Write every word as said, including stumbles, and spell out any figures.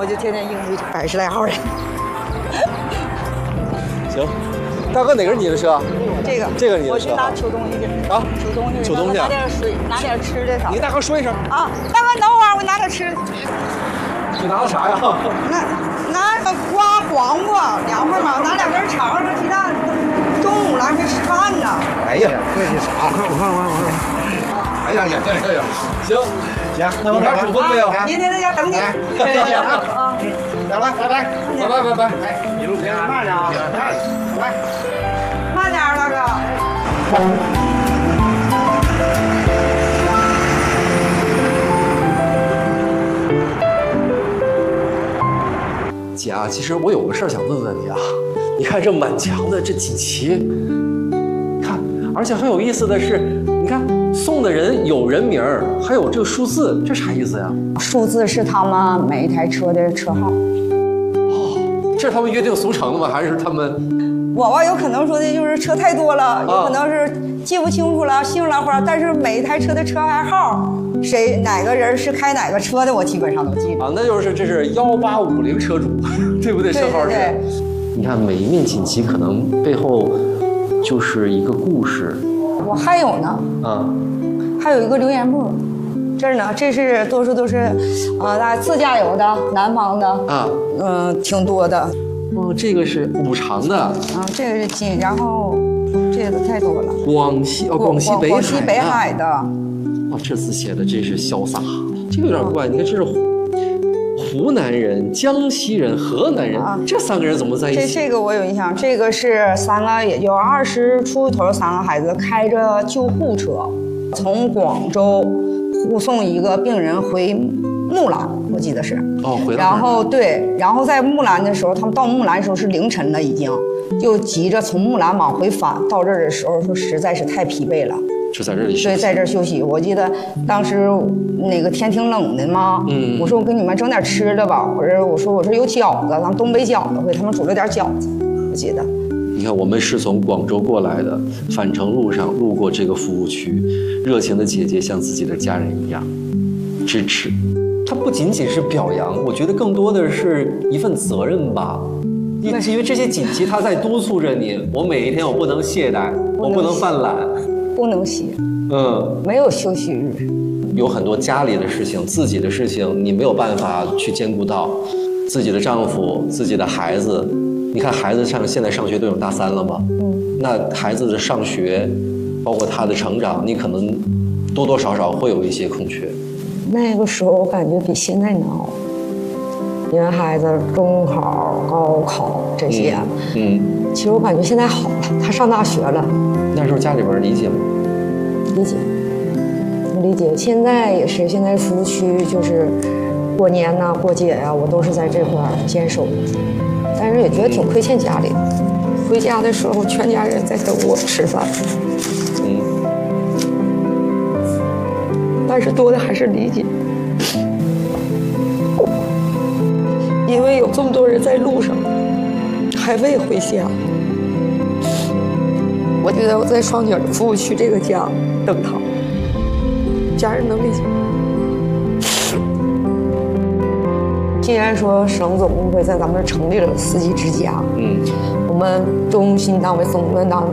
我就天天应对百十来号人。 行，大哥，哪个是你的车？ 这个， 这个你的车。 我去拿取东西去。啊，取东西。 取东西。 拿点水，拿点吃的啥。 你大哥说一声。 啊，大哥，等会儿我拿点吃的。 你拿的啥呀？ 拿拿个瓜、黄瓜，凉快嘛，拿两根肠和鸡蛋。中午来这吃饭呢。 哎呀，这是啥？我看，我看，我看，我看。哎呀呀，这这呀，行行，那有啥嘱咐没有？ 明天在家等你。 行啊，走了，拜拜，拜拜拜拜，哎，一路平安，慢点啊，来， 慢点，大哥。 姐啊，其实我有个事儿想问问你啊，你看这满墙的这锦旗，看，而且很有意思的是，你看送的人有人名儿，还有这个数字，这啥意思呀？ 数字是他们每一台车的车号。 哦，这是他们约定俗成的吗？还是他们？ 我吧，有可能说的就是车太多了，有可能是记不清楚了姓了或者，但是每一台车的车牌号。谁哪个人是开哪个车的，我基本上都记得啊。那就是这是幺八五零车主，对不对？车号是。对对对，你看每一面锦旗可能背后就是一个故事。 我还有呢， 啊， 还有一个留言簿，这儿呢，这是多数都是，呃，大家自驾游的，南方的啊，嗯、呃，挺多的。 哦，这个是五常的。啊， 这个是金，然后这个都太多了。 广西哦，广西北海。 广西北海的。 哇，这字写的真是潇洒，这个有点怪。你看，这是湖湖南人、江西人、河南人，啊、这三个人怎么在一起？ 这这个我有印象，这个是三个也就二十出头三个孩子开着救护车，从广州护送一个病人回木兰，我记得是。 哦，回来。 然后对，然后在木兰的时候，他们到木兰的时候是凌晨了，已经就急着从木兰往回返。到这儿的时候说实在是太疲惫了。 就在这里休息， 所以在这儿休息。我记得当时那个天挺冷的嘛，嗯，我说我给你们整点吃的吧，或者我说我说有饺子，咱们东北饺子，给他们煮了点饺子，我记得。 你看，我们是从广州过来的，返程路上路过这个服务区，热情的姐姐像自己的家人一样支持。它不仅仅是表扬，我觉得更多的是一份责任吧。因因为这些锦旗，它在督促着你，我每一天我不能懈怠，我不能犯懒。 不能歇，嗯，没有休息日。 有很多家里的事情、自己的事情，你没有办法去兼顾到，自己的丈夫、自己的孩子。你看孩子上现在上学都有大三了嘛，嗯，那孩子的上学，包括他的成长，你可能多多少少会有一些空缺。 那个时候我感觉比现在难熬，因为孩子中考、高考这些，嗯，嗯其实我感觉现在好了，他上大学了。 那时候家里边理解吗？ 理解，理解。现在也是，现在服务区就是过年呐、过节呀、啊，我都是在这块儿坚守。但是也觉得挺亏欠家里的。回家的时候，全家人在等我吃饭。嗯。但是多的还是理解，因为有这么多人在路上，还未回家。我觉得我在双井服务区这个家等他，家人能理解。既然说省总工会在咱们这成立了司机之家，嗯，我们中心单位总工会单位